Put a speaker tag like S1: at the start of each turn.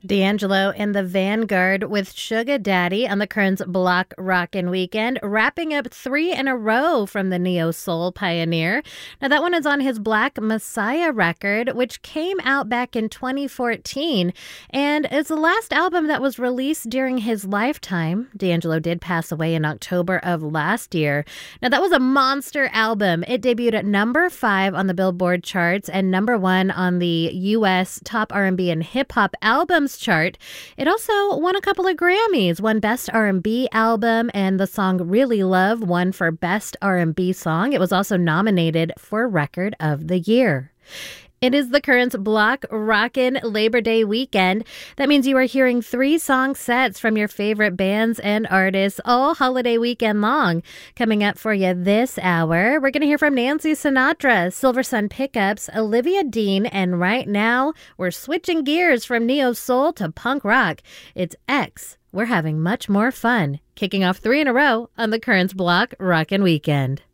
S1: D'Angelo and the Vanguard with Sugar Daddy on the Currents Block Rockin' Weekend, wrapping up 3 in a row from the neo-soul pioneer. Now, that one is on his Black Messiah record, which came out back in 2014, and it's the last album that was released during his lifetime. D'Angelo did pass away in October of last year. Now, that was a monster album. It debuted at number 5 on the Billboard charts and number 1 on the U.S. Top R&B and Hip Hop Albums chart. It also won a couple of Grammys, won Best R&B Album, and the song Really Love won for Best R&B Song. It was also nominated for Record of the Year. It is the Currents Block Rockin' Labor Day weekend. That means you are hearing 3 song sets from your favorite bands and artists all holiday weekend long. Coming up for you this hour, we're going to hear from Nancy Sinatra, Silver Sun Pickups, Olivia Dean, and right now we're switching gears from neo-soul to punk rock. It's X. We're having much more fun. Kicking off 3 in a row on the Currents Block Rockin' Weekend.